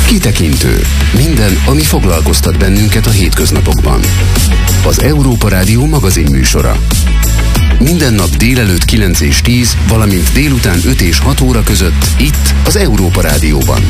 Kitekintő. Minden, ami foglalkoztat bennünket a hétköznapokban. Az Európa Rádió magazinműsora. Minden nap délelőtt 9 és 10, valamint délután 5 és 6 óra között itt az Európa Rádióban.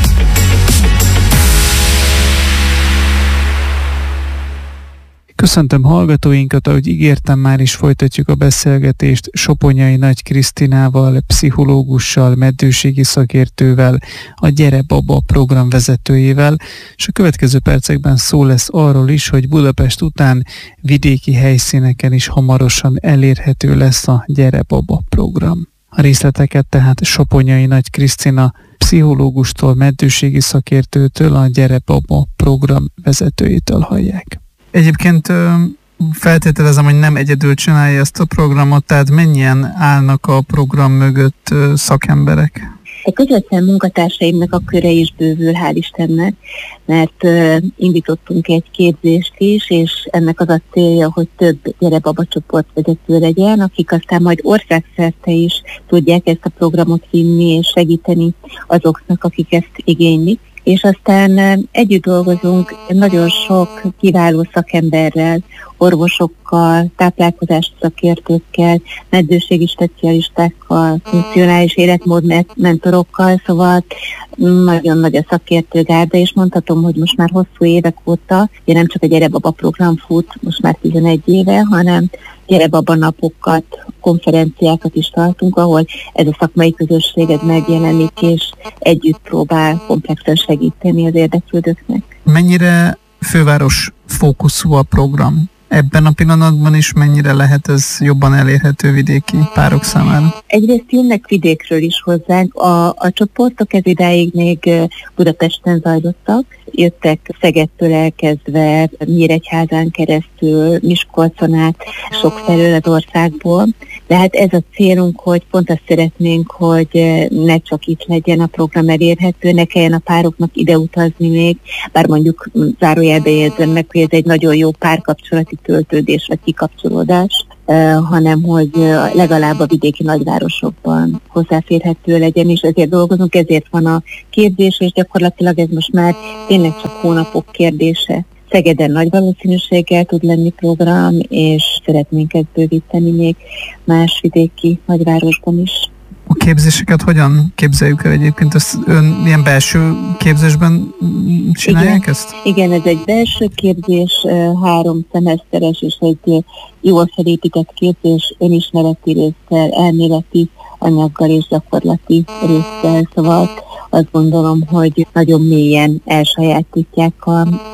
Köszöntöm hallgatóinkat, ahogy ígértem, már is folytatjuk a beszélgetést Soponyai Nagy Krisztinával, pszichológussal, meddőségi szakértővel, a Gyere Baba program vezetőjével, és a következő percekben szó lesz arról is, hogy Budapest után vidéki helyszíneken is hamarosan elérhető lesz a Gyere Baba program. A részleteket tehát Soponyai Nagy Krisztina pszichológustól, meddőségi szakértőtől, a Gyere Baba program vezetőjétől hallják. Egyébként feltételezem, hogy nem egyedül csinálja ezt a programot, tehát mennyien állnak a program mögött szakemberek? A közvetlen munkatársaimnak a köre is bővül, hál' Istennek, mert indítottunk egy képzést is, és ennek az a célja, hogy több Gyere Baba csoportvezető legyen, akik aztán majd országszerte is tudják ezt a programot vinni és segíteni azoknak, akik ezt igénylik. És aztán együtt dolgozunk nagyon sok kiváló szakemberrel, orvosokkal, táplálkozási szakértőkkel, meddőségi specialistákkal, funkcionális életmódmentorokkal, szóval nagyon nagy a szakértőgárda, és mondhatom, hogy most már hosszú évek óta, ugye nem csak a Gyere Baba program fut, most már 11 éve, hanem Gyere Baba napokat, konferenciákat is tartunk, ahol ez a szakmai közösséget megjelenik, és együtt próbál komplexen segíteni az érdeklődőknek. Mennyire főváros fókuszú a program? Ebben a pillanatban is mennyire lehet ez jobban elérhető vidéki párok számára? Egyrészt jönnek vidékről is hozzánk. A csoportok ez idáig még Budapesten zajlottak. Jöttek Szegedtől elkezdve, Nyíregyházán keresztül, Miskolcon át, sokfelől az országból. De hát ez a célunk, hogy pont azt szeretnénk, hogy ne csak itt legyen a program elérhető, ne kelljen a pároknak ide utazni még, bár mondjuk zárójelbe érzem meg, hogy ez egy nagyon jó párkapcsolati töltődés vagy kikapcsolódás, hanem hogy legalább a vidéki nagyvárosokban hozzáférhető legyen, és ezért dolgozunk, ezért van a képzés, és gyakorlatilag ez most már tényleg csak hónapok kérdése. Szegeden nagy valószínűséggel tud lenni program, és szeretnénk ezt bővíteni még más vidéki nagyvárosban is. A képzéseket hogyan képzeljük el egyébként? Ezt ilyen belső képzésben csinálják ezt? Igen, ez egy belső képzés, 3 szemeszteres és egy jól felépített képzés, önismereti résszel, elméleti anyaggal és gyakorlati résszel, szóval azt gondolom, hogy nagyon mélyen elsajátítják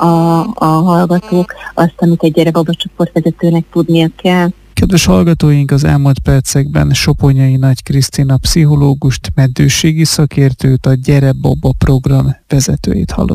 a hallgatók azt, amit egy Gyere Baba csoportvezetőnek tudnia kell. Kedves hallgatóink, az elmúlt percekben Soponyai Nagy Krisztina pszichológust, meddőségi szakértőt, a Gyere Baba program vezetőjét hallották.